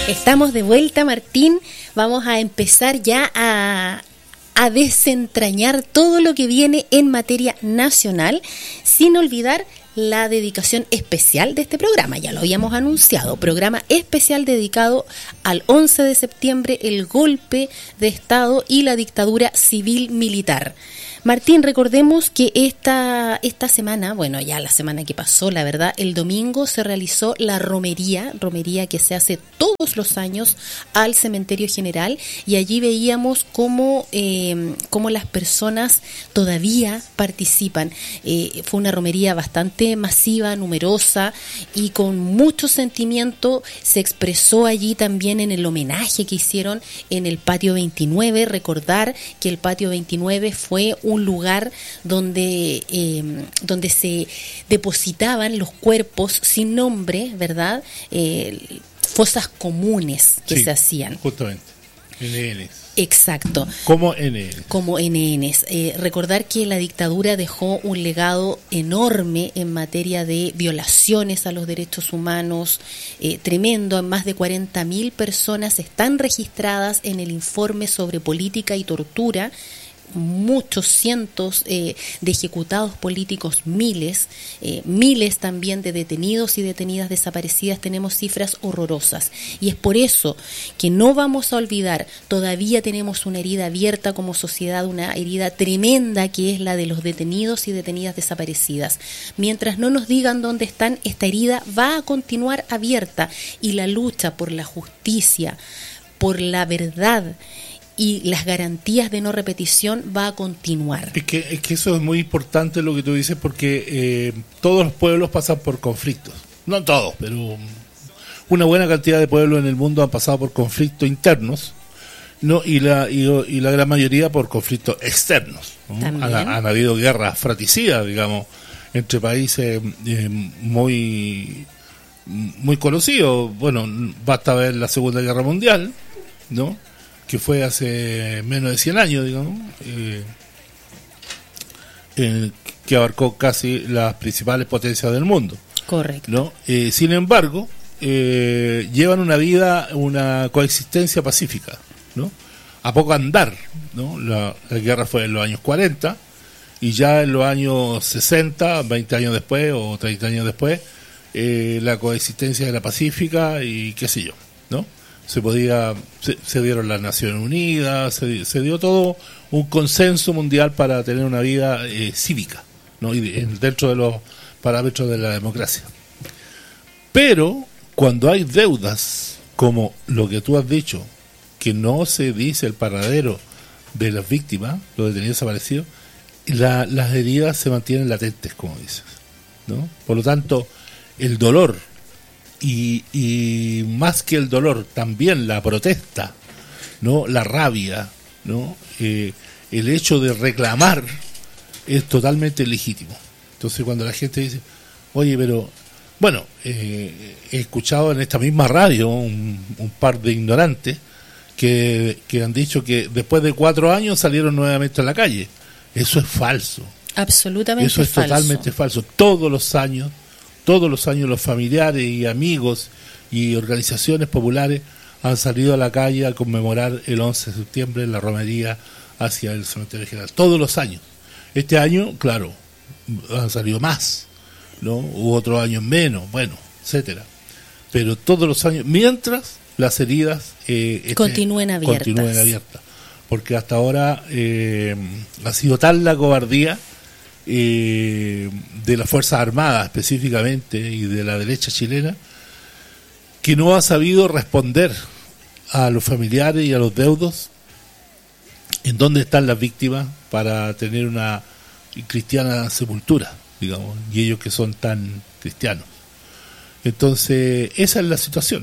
Estamos de vuelta, Martín. Vamos a empezar ya a desentrañar todo lo que viene en materia nacional, sin olvidar la dedicación especial de este programa. Ya lo habíamos anunciado, programa especial dedicado al 11 de septiembre, el golpe de Estado y la dictadura civil-militar. Martín, recordemos que esta semana, bueno, ya la semana que pasó, la verdad, el domingo se realizó la romería que se hace todos los años al Cementerio General, y allí veíamos cómo las personas todavía participan. Fue una romería bastante masiva, numerosa y con mucho sentimiento. Se expresó allí también en el homenaje que hicieron en el Patio 29. Recordar que el Patio 29 fue un lugar donde se depositaban los cuerpos sin nombre, ¿verdad? Fosas comunes que se hacían. Justamente, NNs. Exacto. Como NNs. Como NNs. Recordar que la dictadura dejó un legado enorme en materia de violaciones a los derechos humanos, tremendo. Más de 40.000 personas están registradas en el informe sobre política y tortura. Muchos cientos de ejecutados políticos, miles también de detenidos y detenidas desaparecidas. Tenemos cifras horrorosas, y es por eso que no vamos a olvidar. Todavía tenemos una herida abierta como sociedad, una herida tremenda, que es la de los detenidos y detenidas desaparecidas. Mientras no nos digan dónde están, esta herida va a continuar abierta, y la lucha por la justicia, por la verdad y las garantías de no repetición va a continuar. Es que eso es muy importante lo que tú dices, porque todos los pueblos pasan por conflictos. No todos, pero una buena cantidad de pueblos en el mundo han pasado por conflictos internos, ¿no? Y la gran mayoría por conflictos externos, ¿no? Han habido guerras fratricidas, digamos, entre países muy conocidos. Bueno, basta ver la Segunda Guerra Mundial, ¿no?, que fue hace menos de 100 años, digamos, que abarcó casi las principales potencias del mundo. Correcto. ¿No? Sin embargo, llevan una coexistencia pacífica, ¿no? A poco andar, ¿no? La guerra fue en los años 40, y ya en los años 60, 20 años después o 30 años después, la coexistencia era pacífica y qué sé yo, ¿no? Se dieron las Naciones Unidas, se dio todo un consenso mundial para tener una vida cívica, ¿no? Y dentro de los parámetros de la democracia. Pero cuando hay deudas, como lo que tú has dicho, que no se dice el paradero de las víctimas, los detenidos desaparecidos, las heridas se mantienen latentes, como dices, ¿no? Por lo tanto, el dolor, y más que el dolor, también la protesta, ¿no? La rabia, ¿no? El hecho de reclamar es totalmente legítimo. Entonces, cuando la gente dice, oye, pero bueno, he escuchado en esta misma radio un par de ignorantes que han dicho que después de 4 años salieron nuevamente a la calle. Eso es falso. Absolutamente falso. Eso es totalmente falso. Todos los años los familiares y amigos y organizaciones populares han salido a la calle a conmemorar el 11 de septiembre en la romería hacia el Cementerio General. Todos los años. Este año, claro, han salido más, ¿no? Hubo otros años menos, bueno, etcétera. Pero todos los años, mientras las heridas continúen abiertas. Porque hasta ahora ha sido tal la cobardía de las Fuerzas Armadas específicamente y de la derecha chilena, que no ha sabido responder a los familiares y a los deudos en dónde están las víctimas para tener una cristiana sepultura, digamos, y ellos que son tan cristianos. Entonces, esa es la situación.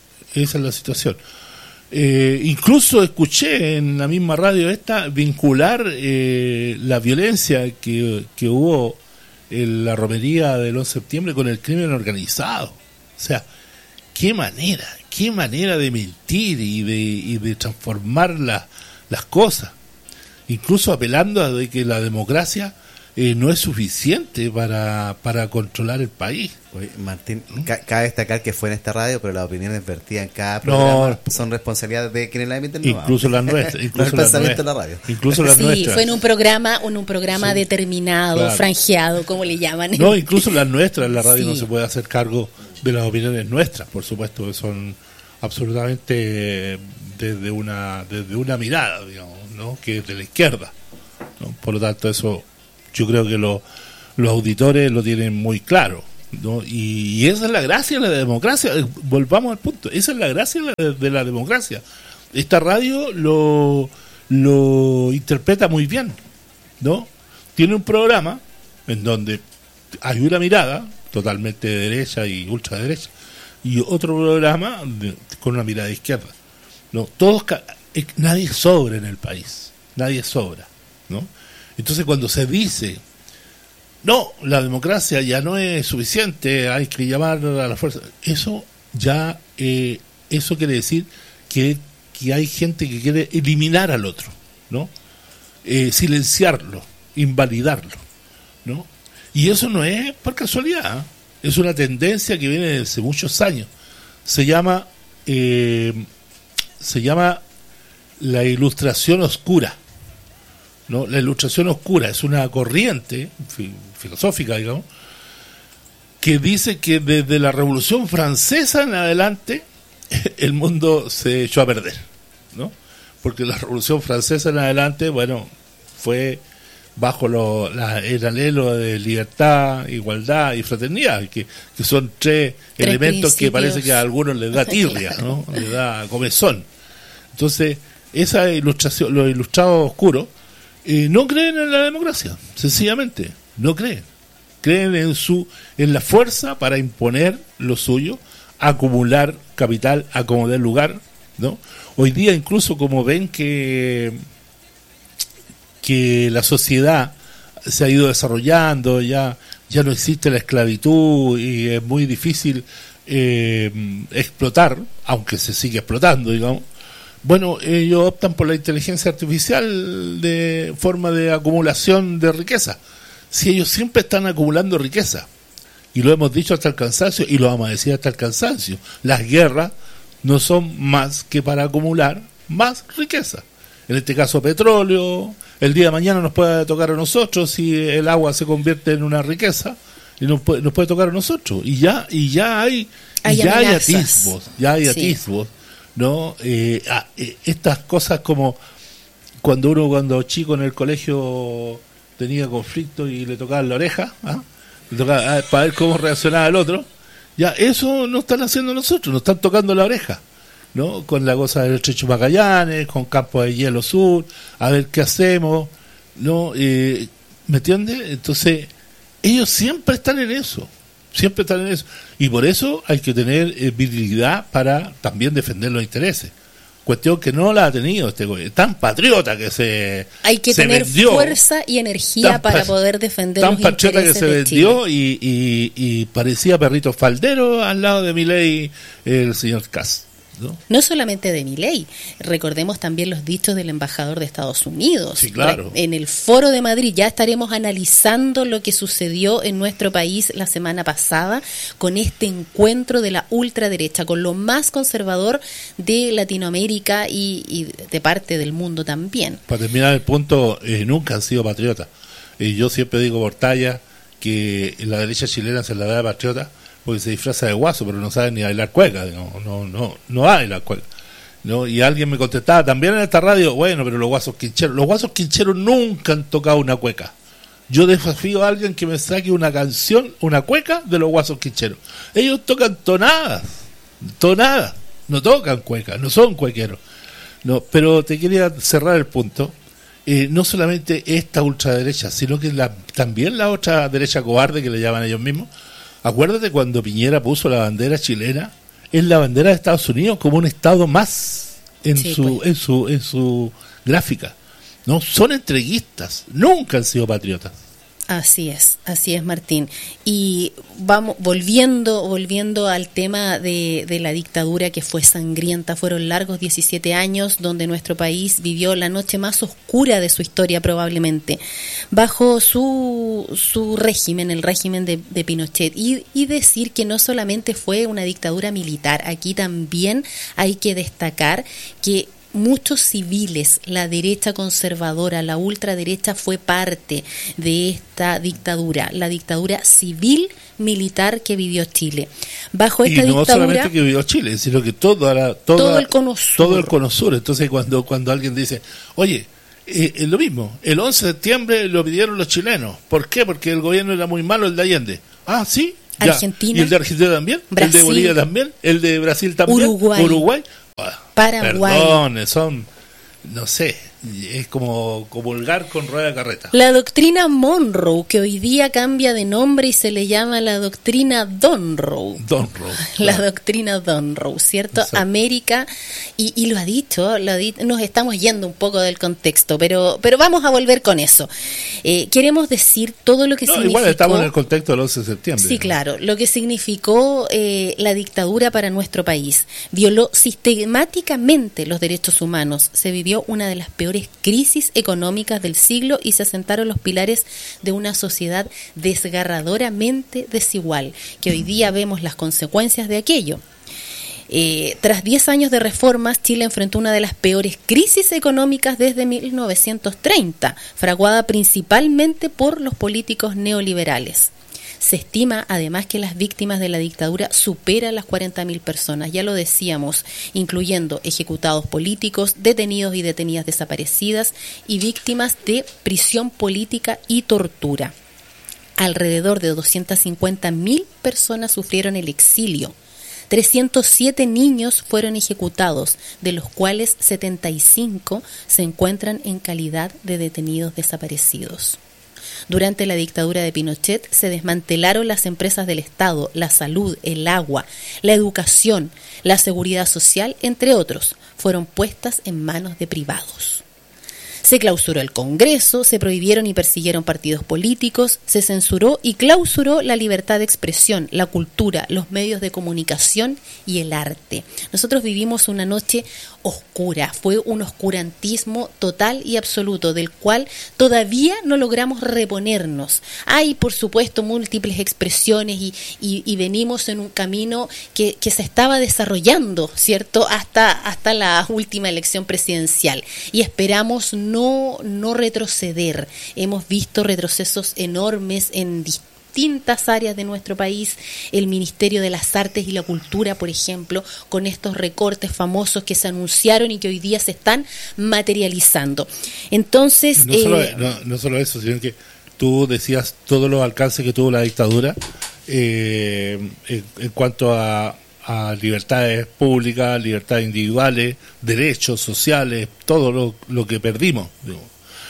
Incluso escuché en la misma radio vincular la violencia que hubo en la romería del 11 de septiembre con el crimen organizado. O sea, qué manera de mentir y de transformar las cosas, incluso apelando a de que la democracia no es suficiente para controlar el país. Oye, Martín, cabe destacar que fue en esta radio, pero las opiniones vertidas en cada programa son responsabilidad de quienes la emiten. Incluso las nuestras. Incluso las nuestras. Fue en un programa determinado, claro, franjeado, como le llaman. No, incluso las nuestras, la radio no se puede hacer cargo de las opiniones nuestras, por supuesto, que son absolutamente desde una mirada, digamos, ¿no? Que es de la izquierda, ¿no? Por lo tanto, eso yo creo que los auditores lo tienen muy claro, ¿no? Y esa es la gracia de la democracia. Volvamos al punto, esa es la gracia de la democracia. Esta radio lo interpreta muy bien, ¿no? Tiene un programa en donde hay una mirada totalmente de derecha y ultraderecha, y otro programa con una mirada de izquierda, ¿no? Nadie sobra en el país, nadie sobra, ¿no? Entonces, cuando se dice no, la democracia ya no es suficiente, hay que llamar a la fuerza, eso quiere decir que hay gente que quiere eliminar al otro, ¿no? Silenciarlo, invalidarlo, ¿no? Y eso no es por casualidad, es una tendencia que viene desde muchos años. Se llama la ilustración oscura, ¿no? La ilustración oscura es una corriente filosófica, digamos, que dice que desde la Revolución Francesa en adelante el mundo se echó a perder, ¿no? Porque la Revolución Francesa en adelante, bueno, fue bajo el anhelo de libertad, igualdad y fraternidad, que son tres elementos que parece que a algunos les da tirria, ¿no? Les da comezón. Entonces, esa ilustración, los ilustrados oscuros, no creen en la democracia, sencillamente, no creen. Creen en la fuerza para imponer lo suyo, acumular capital a como dé lugar, ¿no? Hoy día, incluso, como ven que la sociedad se ha ido desarrollando, ya no existe la esclavitud y es muy difícil explotar, aunque se sigue explotando, digamos. Bueno, ellos optan por la inteligencia artificial de forma de acumulación de riqueza. Si ellos siempre están acumulando riqueza, y lo hemos dicho hasta el cansancio, y lo vamos a decir hasta el cansancio, las guerras no son más que para acumular más riqueza. En este caso petróleo, el día de mañana nos puede tocar a nosotros si el agua se convierte en una riqueza, y nos puede tocar a nosotros. Y ya hay atisbos, ¿no? Estas cosas como cuando chico en el colegio tenía conflicto y le tocaban la oreja, le tocaba, para ver cómo reaccionaba el otro, ya eso no están haciendo nosotros, nos están tocando la oreja, ¿no? Con la cosa del estrecho Magallanes, con campos de hielo sur, a ver qué hacemos, ¿no? ¿Me entiendes? Entonces, ellos siempre están en eso, y por eso hay que tener virilidad para también defender los intereses. Cuestión que no la ha tenido este gobierno, tan patriota que hay que tener vendió, fuerza y energía para poder defender los intereses de Chile. Tan patriota que se vendió y parecía perrito faldero al lado de Milei el señor Kast. No solamente de Milei, recordemos también los dichos del embajador de Estados Unidos. Sí, claro. En el Foro de Madrid ya estaremos analizando lo que sucedió en nuestro país la semana pasada con este encuentro de la ultraderecha, con lo más conservador de Latinoamérica y de parte del mundo también. Para terminar el punto, nunca han sido patriotas. Yo siempre digo por talla que la derecha chilena se la da de patriota porque se disfraza de guaso, pero no sabe ni bailar cueca, no bailar cueca, ¿no? Y alguien me contestaba también en esta radio, bueno, pero los guasos quincheros nunca han tocado una cueca. Yo desafío a alguien que me saque una canción, una cueca de los guasos quincheros. Ellos tocan tonadas, no tocan cuecas, no son cuequeros. No, pero te quería cerrar el punto. No solamente esta ultraderecha, sino que también la otra derecha cobarde que le llaman ellos mismos. Acuérdate cuando Piñera puso la bandera chilena, es la bandera de Estados Unidos como un estado más en su gráfica. No son entreguistas, nunca han sido patriotas. Así es, Martín. Y vamos volviendo al tema de la dictadura, que fue sangrienta. Fueron largos 17 años donde nuestro país vivió la noche más oscura de su historia, probablemente, bajo su régimen, el régimen de Pinochet. Y decir que no solamente fue una dictadura militar, aquí también hay que destacar que muchos civiles, la derecha conservadora, la ultraderecha, fue parte de esta dictadura, la dictadura civil militar que vivió Chile. Bajo esta y no dictadura, solamente que vivió Chile, sino que todo el Cono Sur. Todo el Cono Sur. Entonces cuando alguien dice, oye, es lo mismo, el 11 de septiembre lo pidieron los chilenos. ¿Por qué? Porque el gobierno era muy malo, el de Allende. Ah, sí. Ya. Argentina. ¿Y el de Argentina también? Brasil, ¿el de Bolivia también? ¿El de Brasil también? Uruguay. Paraguay. Perdón, son, no sé, es como comulgar con rueda de carreta. La doctrina Monroe, que hoy día cambia de nombre y se le llama la doctrina Donroe. La doctrina Donroe, ¿cierto? Exacto. América, y lo ha dicho, nos estamos yendo un poco del contexto, pero vamos a volver con eso. Queremos decir todo lo que significó... Igual estamos en el contexto del 11 de septiembre. Sí, claro, lo que significó la dictadura para nuestro país. Violó sistemáticamente los derechos humanos. Se vivió una de las peores crisis económicas del siglo y se asentaron los pilares de una sociedad desgarradoramente desigual, que hoy día vemos las consecuencias de aquello. Tras 10 años de reformas, Chile enfrentó una de las peores crisis económicas desde 1930, fraguada principalmente por los políticos neoliberales. Se estima además que las víctimas de la dictadura superan las 40.000 personas, ya lo decíamos, incluyendo ejecutados políticos, detenidos y detenidas desaparecidas y víctimas de prisión política y tortura. Alrededor de 250.000 personas sufrieron el exilio. 307 niños fueron ejecutados, de los cuales 75 se encuentran en calidad de detenidos desaparecidos. Durante la dictadura de Pinochet se desmantelaron las empresas del Estado, la salud, el agua, la educación, la seguridad social, entre otros, fueron puestas en manos de privados. Se clausuró el Congreso, se prohibieron y persiguieron partidos políticos, se censuró y clausuró la libertad de expresión, la cultura, los medios de comunicación y el arte. Nosotros vivimos una noche oscura, fue un oscurantismo total y absoluto del cual todavía no logramos reponernos. Hay, por supuesto, múltiples expresiones y venimos en un camino que se estaba desarrollando, ¿cierto?, hasta la última elección presidencial, y esperamos no retroceder. Hemos visto retrocesos enormes en distintas áreas de nuestro país, el Ministerio de las Artes y la Cultura, por ejemplo, con estos recortes famosos que se anunciaron y que hoy día se están materializando. Entonces, no solo eso, sino que tú decías todos los alcances que tuvo la dictadura en cuanto a libertades públicas, libertades individuales, derechos sociales, todo lo que perdimos, digamos.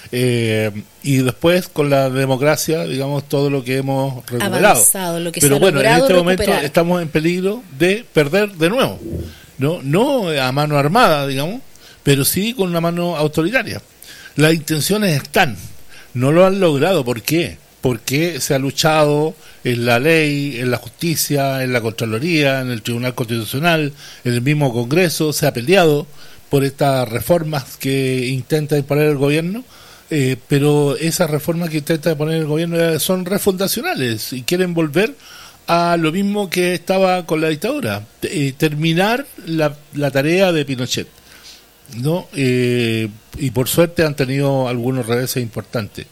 Y después con la democracia, digamos, todo lo que hemos recuperado. Avanzado, lo que pero se ha bueno, en logrado este recuperar. momento estamos en peligro de perder de nuevo, no a mano armada, digamos, pero sí con una mano autoritaria. Las intenciones están, no lo han logrado. ¿Por qué? Porque se ha luchado en la ley, en la justicia, en la Contraloría, en el Tribunal Constitucional, en el mismo Congreso, se ha peleado por estas reformas que intenta imponer el gobierno, pero esas reformas que intenta imponer el gobierno son refundacionales y quieren volver a lo mismo que estaba con la dictadura, terminar la tarea de Pinochet, ¿no? Y por suerte han tenido algunos reveses importantes.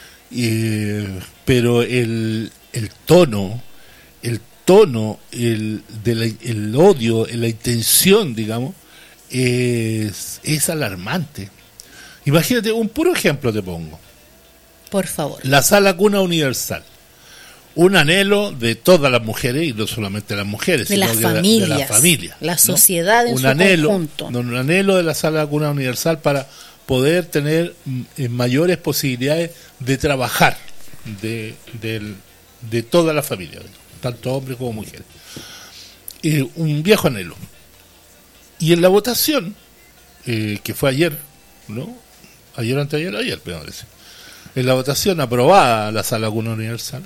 Pero el tono, el odio, la intención, digamos, es alarmante. Imagínate, un puro ejemplo te pongo. Por favor. La Sala Cuna Universal. Un anhelo de todas las mujeres, y no solamente las mujeres, de sino las de familias, la familia, la sociedad, ¿no? En su conjunto. Un anhelo de la Sala Cuna Universal para poder tener mayores posibilidades de trabajar de toda la familia, tanto hombres como mujeres. Un viejo anhelo. Y en la votación, que fue ayer, ¿no? Ayer, anteayer, ayer, me parece. en la votación aprobada la Sala Cuna Universal,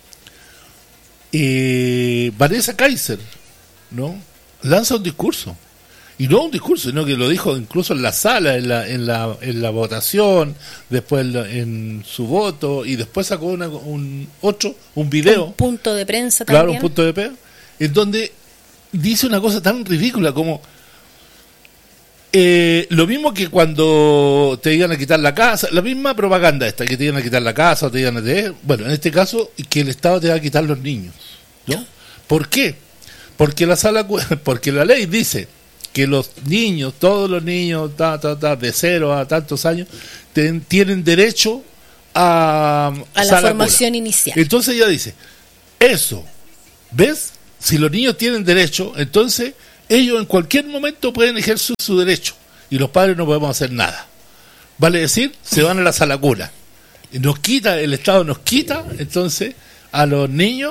Vanessa Kaiser, ¿no?, lanza un discurso. Y no un discurso, sino que lo dijo incluso en la sala, en la votación, después en su voto, y después sacó un video. Un punto de prensa también. Claro, un punto de prensa, en donde dice una cosa tan ridícula como lo mismo que cuando te iban a quitar la casa, la misma propaganda esta, que te iban a quitar la casa o te iban a tener, bueno, en este caso, que el Estado te va a quitar los niños, ¿no? ¿Por qué? Porque la ley dice que los niños, todos los niños de 0 a tantos años, tienen derecho a la formación inicial. Entonces ella dice, eso, ¿ves? Si los niños tienen derecho, entonces ellos en cualquier momento pueden ejercer su derecho y los padres no podemos hacer nada. Vale decir, se van a la sala cuna. El Estado nos quita entonces a los niños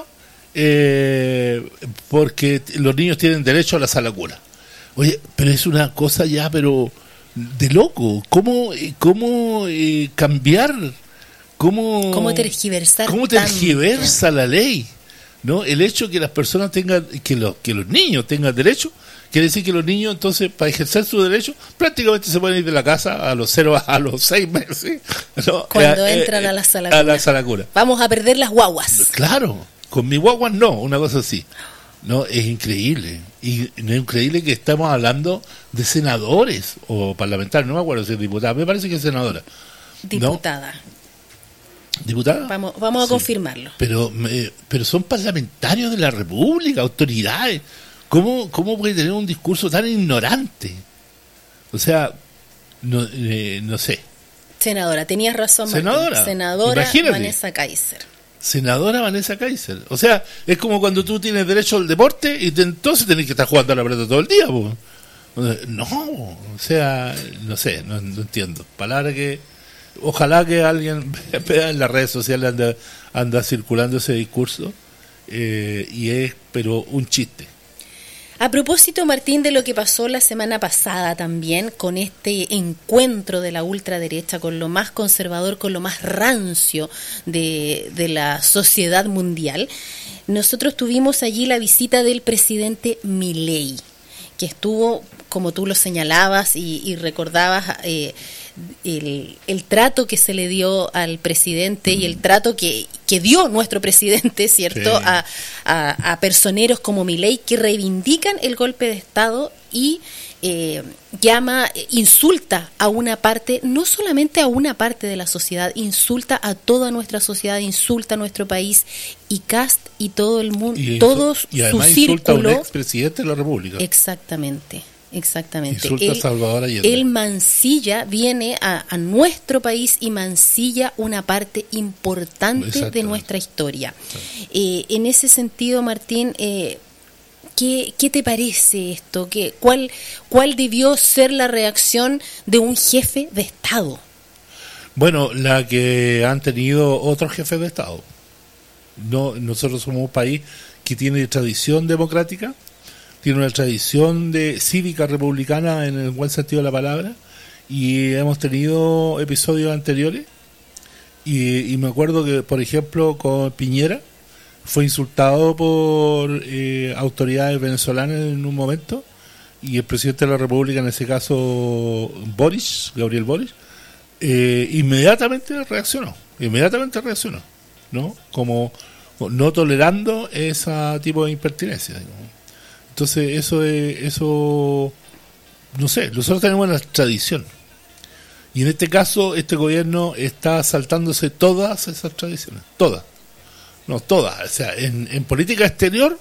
porque los niños tienen derecho a la sala cuna. Oye, pero es una cosa ya, pero de loco. ¿Cómo cambiar? ¿Cómo tergiversar? ¿Cómo tergiversa la ley? ¿No? El hecho que las personas tengan, que los niños tengan derecho, quiere decir que los niños, entonces, para ejercer su derecho, prácticamente se pueden ir de la casa a los 6 meses. ¿No? Cuando entran a la sala cuna. A la sala cuna. Vamos a perder las guaguas. Claro, con mi guaguas no, una cosa así. No, es increíble. Y no es increíble que estamos hablando de senadores o parlamentarios, no me acuerdo si es diputada, me parece que es senadora. Diputada. ¿No? ¿Diputada? Vamos a confirmarlo. Pero son parlamentarios de la República, autoridades. ¿Cómo puede tener un discurso tan ignorante? O sea, no sé. Senadora, tenías razón, Martín. Senadora Imagínate. Vanessa Kaiser. Senadora Vanessa Kaiser. O sea, es como cuando tú tienes derecho al deporte y entonces tenés que estar jugando a la pelota todo el día, po. No, o sea, no sé, no entiendo. Palabra que ojalá que alguien vea en las redes sociales anda circulando ese discurso y es pero un chiste. A propósito, Martín, de lo que pasó la semana pasada también con este encuentro de la ultraderecha con lo más conservador, con lo más rancio de la sociedad mundial, nosotros tuvimos allí la visita del presidente Milei, que estuvo, como tú lo señalabas y recordabas, el trato que se le dio al presidente y el trato que dio nuestro presidente, ¿cierto?, sí, a personeros como Milei, que reivindican el golpe de Estado y insulta a una parte, no solamente a una parte de la sociedad, insulta a toda nuestra sociedad, insulta a nuestro país, y Kast y todo el mundo, todos y además su insulta círculo. A un expresidente de la República. Exactamente. Insulta a Salvador Allende. Él mancilla, viene a nuestro país y mancilla una parte importante de nuestra historia. En ese sentido, Martín, ¿qué te parece esto? ¿Cuál debió ser la reacción de un jefe de Estado? Bueno, la que han tenido otros jefes de Estado. Nosotros somos un país que tiene tradición democrática, tiene una tradición de cívica republicana en el buen sentido de la palabra, y hemos tenido episodios anteriores y me acuerdo que, por ejemplo, con Piñera fue insultado por autoridades venezolanas en un momento, y el presidente de la República, en ese caso Gabriel Boric, inmediatamente reaccionó, ¿no? Como no tolerando ese tipo de impertinencia, digamos. Entonces eso no sé, nosotros tenemos una tradición y en este caso este gobierno está saltándose todas esas tradiciones, todas, o sea, en política exterior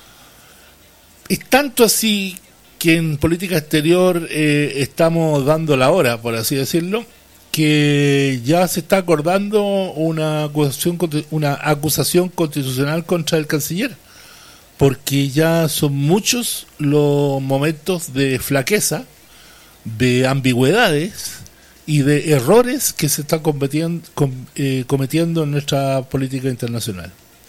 es tanto así que en política exterior estamos dando la hora, por así decirlo, que ya se está acordando una acusación constitucional contra el canciller, porque ya son muchos los momentos de flaqueza, de ambigüedades y de errores que se están cometiendo en nuestra política internacional.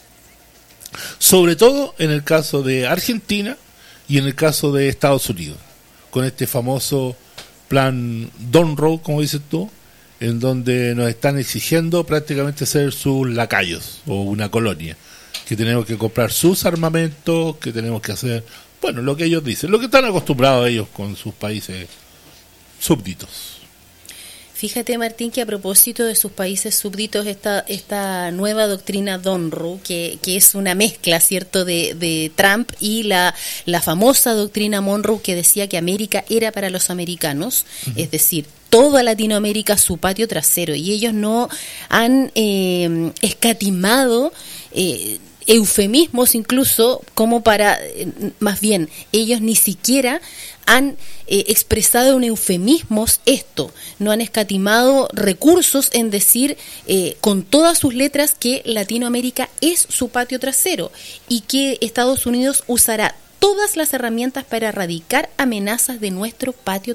Sobre todo en el caso de Argentina y en el caso de Estados Unidos, con este famoso plan Monroe, como dices tú, en donde nos están exigiendo prácticamente ser sus lacayos o una colonia, que tenemos que comprar sus armamentos, que tenemos que hacer, bueno, lo que ellos dicen, lo que están acostumbrados ellos con sus países súbditos. Fíjate, Martín, que a propósito de sus países súbditos, esta nueva doctrina Donru, que es una mezcla, ¿cierto?, de Trump y la famosa doctrina Monroe, que decía que América era para los americanos, es decir, toda Latinoamérica su patio trasero, y ellos no han escatimado eufemismos incluso como para, más bien, ellos ni siquiera han expresado en eufemismos esto, no han escatimado recursos en decir con todas sus letras que Latinoamérica es su patio trasero y que Estados Unidos usará todas las herramientas para erradicar amenazas de nuestro patio